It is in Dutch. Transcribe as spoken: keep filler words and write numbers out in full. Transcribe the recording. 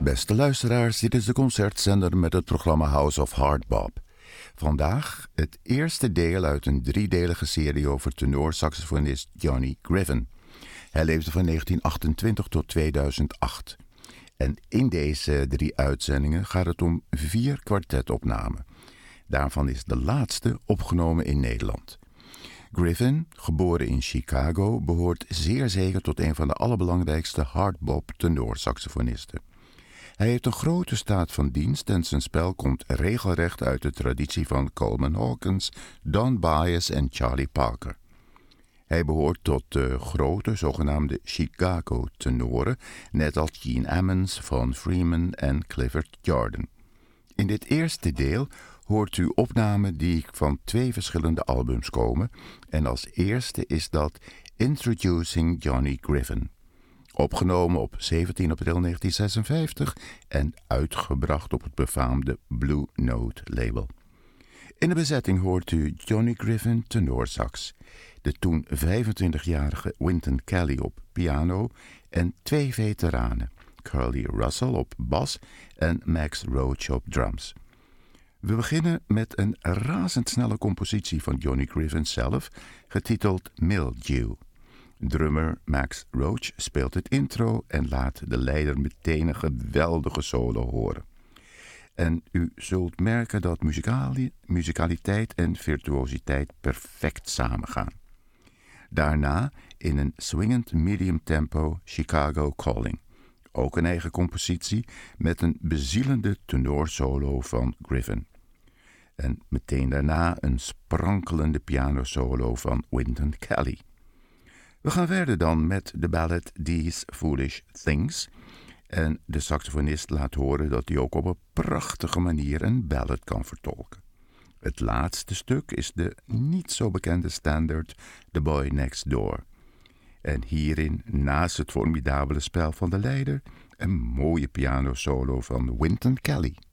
Beste luisteraars, dit is de concertzender met het programma House of Hardbop. Vandaag het eerste deel uit een driedelige serie over tenorsaxofonist Johnny Griffin. Hij leefde van negentien achtentwintig tot tweeduizend acht. En in deze drie uitzendingen gaat het om vier kwartetopnamen. Daarvan is de laatste opgenomen in Nederland. Griffin, geboren in Chicago, behoort zeer zeker tot een van de allerbelangrijkste hardbop tenorsaxofonisten. Hij heeft een grote staat van dienst en zijn spel komt regelrecht uit de traditie van Coleman Hawkins, Don Byas en Charlie Parker. Hij behoort tot de grote zogenaamde Chicago-tenoren, net als Gene Ammons, Von Freeman en Clifford Jordan. In dit eerste deel hoort u opnamen die van twee verschillende albums komen en als eerste is dat Introducing Johnny Griffin. Opgenomen op zeventien april negentien zesenvijftig en uitgebracht op het befaamde Blue Note label. In de bezetting hoort u Johnny Griffin tenorsax, de toen vijfentwintigjarige Wynton Kelly op piano en twee veteranen, Curly Russell op bas en Max Roach op drums. We beginnen met een razendsnelle compositie van Johnny Griffin zelf, getiteld Mildew. Drummer Max Roach speelt het intro en laat de leider meteen een geweldige solo horen. En u zult merken dat muzikali- muzikaliteit en virtuositeit perfect samengaan. Daarna in een swingend medium tempo Chicago Calling. Ook een eigen compositie met een bezielende tenorsolo van Griffin. En meteen daarna een sprankelende pianosolo van Wynton Kelly. We gaan verder dan met de ballad These Foolish Things. En de saxofonist laat horen dat hij ook op een prachtige manier een ballad kan vertolken. Het laatste stuk is de niet zo bekende standaard The Boy Next Door. En hierin, naast het formidabele spel van de leider, een mooie pianosolo van Wynton Kelly.